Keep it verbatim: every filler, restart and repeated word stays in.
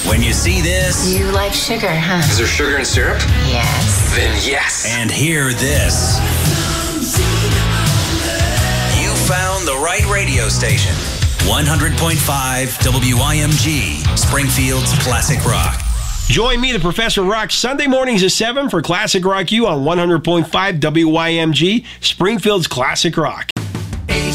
When you see this... You like sugar, huh? Is there sugar in syrup? Yes. Then yes. And hear this. You found the right radio station. one hundred point five W I M G, Springfield's Classic Rock. Join me, the Professor Rock, Sunday mornings at seven for Classic Rock U on one hundred point five W I M G, Springfield's Classic Rock.